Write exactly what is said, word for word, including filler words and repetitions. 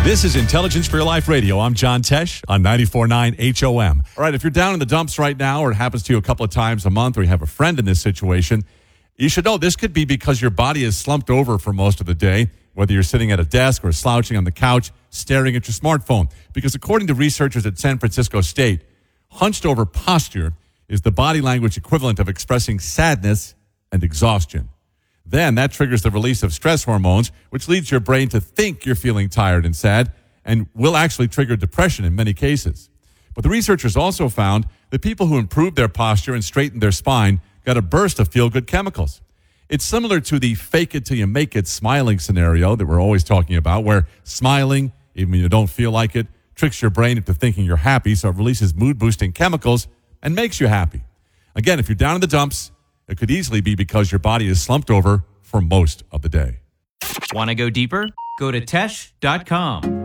This is Intelligence for Your Life Radio. I'm John Tesh on ninety-four point nine H O M. All right, if you're down in the dumps right now, or it happens to you a couple of times a month, or you have a friend in this situation, you should know this could be because your body is slumped over for most of the day, whether you're sitting at a desk or slouching on the couch, staring at your smartphone. Because according to researchers at San Francisco State, hunched over posture is the body language equivalent of expressing sadness and exhaustion. Then that triggers the release of stress hormones, which leads your brain to think you're feeling tired and sad, and will actually trigger depression in many cases. But the researchers also found that people who improved their posture and straightened their spine got a burst of feel-good chemicals. It's similar to the fake it till you make it smiling scenario that we're always talking about, where smiling, even when you don't feel like it, tricks your brain into thinking you're happy, so it releases mood-boosting chemicals and makes you happy. Again, if you're down in the dumps, it could easily be because your body is slumped over for most of the day. Want to go deeper? Go to Tesh dot com.